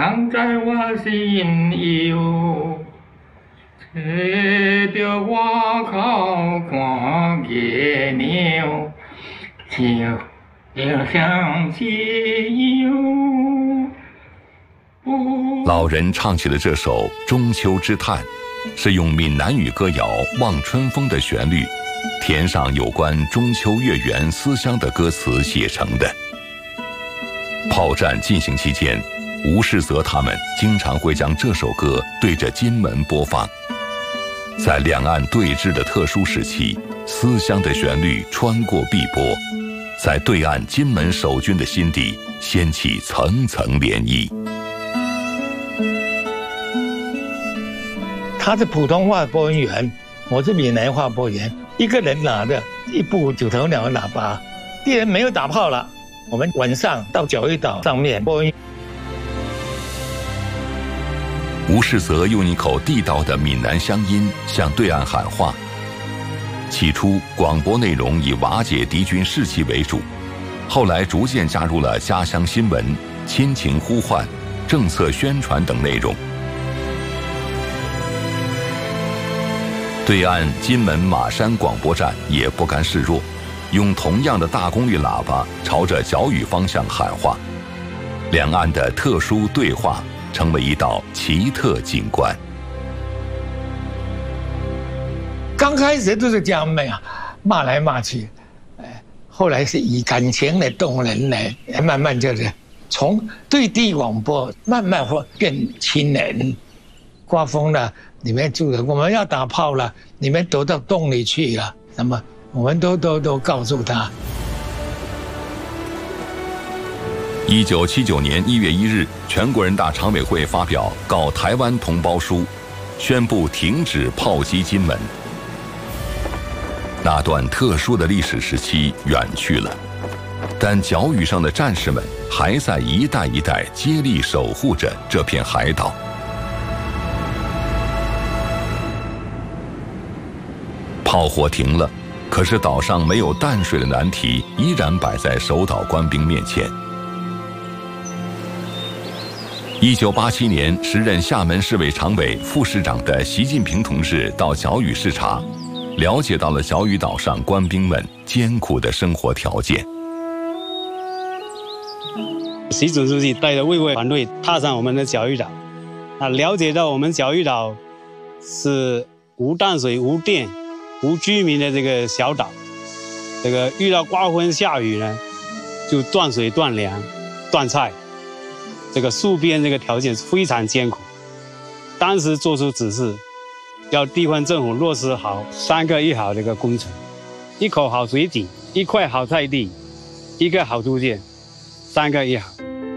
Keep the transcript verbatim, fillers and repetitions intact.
人在我心忧，找着外口看月亮，就就像西游。 老人唱起了这首《中秋之叹》，是用闽南语歌谣《望春风》的旋律，填上有关中秋月圆思乡的歌词写成的。炮战进行期间，吴世泽他们经常会将这首歌对着金门播放。在两岸对峙的特殊时期，思乡的旋律穿过碧波，在对岸金门守军的心底掀起层层涟漪。 他是普通话播音员，我是闽南话播音员，一个人拿着一部九头鸟喇叭，敌人没有打炮了，我们晚上到九一岛上面播音。 吴世泽用一口地道的闽南乡音向对岸喊话。起初，广播内容以瓦解敌军士气为主，后来逐渐加入了家乡新闻、亲情呼唤、政策宣传等内容。对岸金门马山广播站也不甘示弱，用同样的大功率喇叭朝着角屿方向喊话，两岸的特殊对话成为一道奇特景观。 刚开始都是这样骂，骂来骂去，后来是以感情来动人来，慢慢就是从对地广播慢慢会变亲人。刮风了，你们住的，我们要打炮了，你们躲到洞里去了，那么我们都都都告诉他。 一九七九年一月一日，全国人大常委会发表《告台湾同胞书》，宣布停止炮击金门。那段特殊的历史时期远去了，但角屿上的战士们还在一代一代接力守护着这片海岛。炮火停了，可是岛上没有淡水的难题依然摆在守岛官兵面前。一九八七年，时任厦门市委常委、副市长的习近平同志到角屿视察，了解到了角屿岛上官兵们艰苦的生活条件。 习总书记带着卫卫团队踏上我们的角屿岛，啊，了解到我们角屿岛是无淡水、无电、无居民的这个小岛，这个遇到刮风下雨呢，就断水、断粮、断菜，这个戍边这个条件非常艰苦。当时做出指示，要地方政府落实好三个一好这个工程：一口好水井，一块好菜地，一个好租界，三个一好。